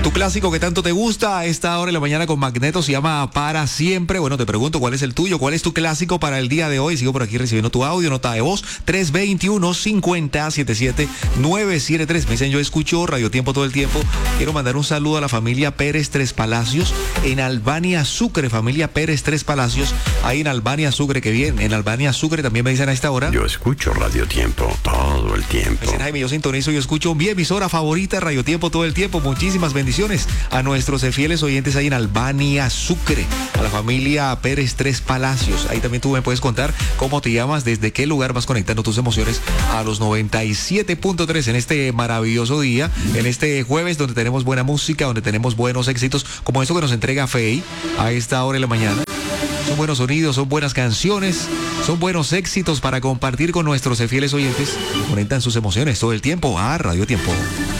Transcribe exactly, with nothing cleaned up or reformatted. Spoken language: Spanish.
Tu clásico que tanto te gusta a esta hora de la mañana con Magneto se llama Para Siempre. Bueno, te pregunto cuál es el tuyo, cuál es tu clásico para el día de hoy. Sigo por aquí recibiendo tu audio, nota de voz, tres dos uno, cinco cero, siete siete nueve siete tres. Me dicen, yo escucho Radio Tiempo todo el tiempo. Quiero mandar un saludo a la familia Pérez Tres Palacios en Albania, Sucre. Familia Pérez Tres Palacios, ahí en Albania, Sucre, que bien. En Albania, Sucre también me dicen a esta hora. Yo escucho Radio Tiempo todo el tiempo. Me dicen, Jaime, yo sintonizo, yo escucho mi emisora favorita, Radio Tiempo todo el tiempo. Muchísimas bendiciones a nuestros fieles oyentes ahí en Albania, Sucre, a la familia Pérez Tres Palacios. Ahí también tú me puedes contar cómo te llamas, desde qué lugar vas conectando tus emociones a los noventa y siete punto tres en este maravilloso día, en este jueves donde tenemos buena música, donde tenemos buenos éxitos, como eso que nos entrega Fey a esta hora de la mañana. Son buenos sonidos, son buenas canciones, son buenos éxitos para compartir con nuestros fieles oyentes que conectan sus emociones todo el tiempo a Radio Tiempo.